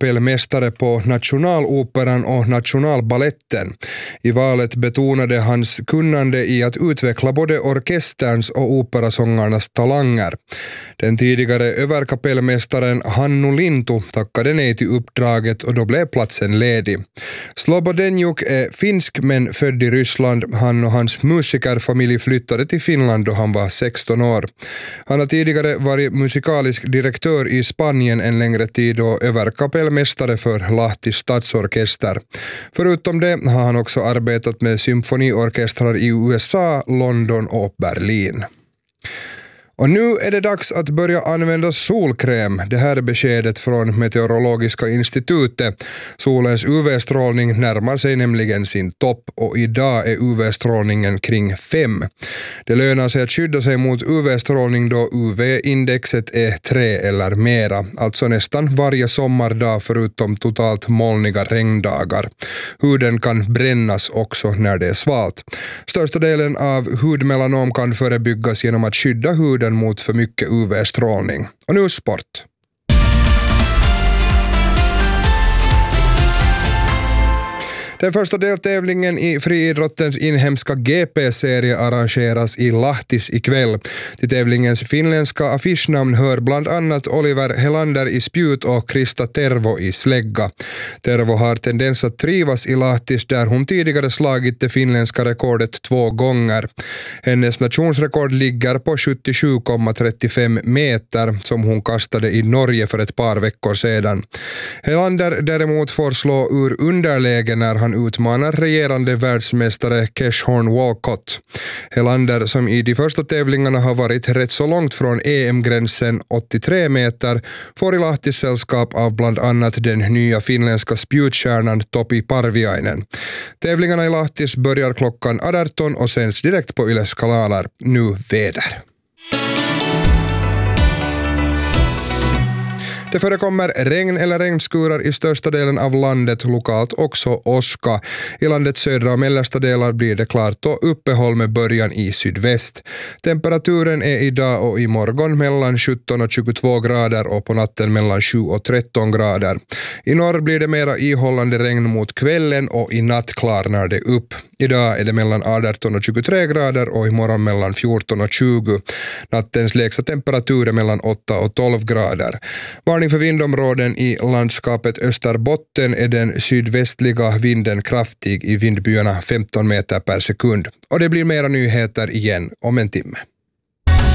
överkapellmästare på Nationaloperan och Nationalballetten. I valet betonade hans kunnande i att utveckla både orkesterns och operasångarnas talanger. Den tidigare överkapellmästaren Hannu Lintu tackade nej till uppdraget och då blev platsen ledig. Slobodenjuk är finsk men född i Ryssland. Han och hans musikerfamilj flyttade till Finland då han var 16 år. Han har tidigare varit musikalisk direktör i Spanien en längre tid och överkapellmästare för Lahtis stadsorkester. Förutom det har han också arbetat med symfoniorkestrar i USA, London och Berlin. Och nu är det dags att börja använda solkräm. Det här är beskedet från Meteorologiska institutet. Solens UV-strålning närmar sig nämligen sin topp och idag är UV-strålningen kring 5. Det lönar sig att skydda sig mot UV-strålning då UV-indexet är 3 eller mera. Alltså nästan varje sommardag förutom totalt molniga regndagar. Huden kan brännas också när det är svalt. Största delen av hudmelanom kan förebyggas genom att skydda huden mot för mycket UV-strålning. Och nu sport. Den första deltävlingen i friidrottens inhemska GP-serie arrangeras i Lahtis ikväll. Till tävlingens finländska affischnamn hör bland annat Oliver Helander i spjut och Krista Tervo i slägga. Tervo har tendens att trivas i Lahtis där hon tidigare slagit det finländska rekordet 2 gånger. Hennes nationsrekord ligger på 77,35 meter som hon kastade i Norge för ett par veckor sedan. Helander däremot får slå ur underläge när han utmanar regerande världsmästare Keshorn Walcott. Helander, som i de första tävlingarna har varit rätt så långt från EM-gränsen 83 meter, får i Lahtis sällskap av bland annat den nya finländska spjutkärnan Topi Parviainen. Tävlingarna i Lahtis börjar klockan 18 och sänds direkt på Yles kanaler. Nu väder. Det förekommer regn eller regnskurar i största delen av landet, lokalt också åska. I landets södra och mellersta delar blir det klart och uppehåll med början i sydväst. Temperaturen är idag och imorgon mellan 17 och 22 grader och på natten mellan 7 och 13 grader. I norr blir det mera ihållande regn mot kvällen och i natt klarnar det upp. Idag är det mellan 18 och 23 grader och imorgon mellan 14 och 20. Nattens lägsta temperatur är mellan 8 och 12 grader. Varning för vindområden i landskapet Österbotten är den sydvästliga vinden kraftig i vindbyarna 15 meter per sekund. Och det blir mera nyheter igen om en timme.